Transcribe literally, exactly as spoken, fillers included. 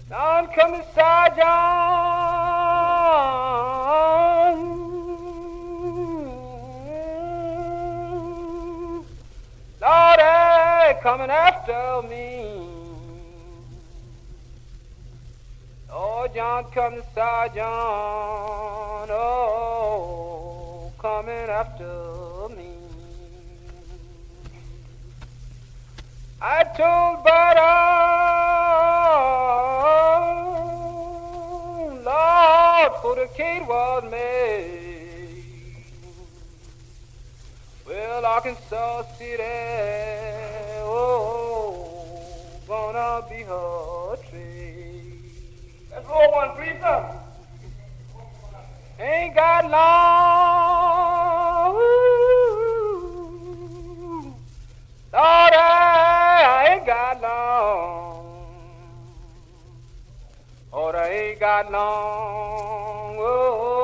Down come the sergeant, Lord, they coming after me. Oh, John come the sergeant, oh, coming after me. I told Butter, Lord, for the kid was made. Well, Arkansas City, oh, gonna be her trade. Let's roll one, please, sir. Ain't got long, Lord, I ain't got long. Oh, I ain't got long. Oh.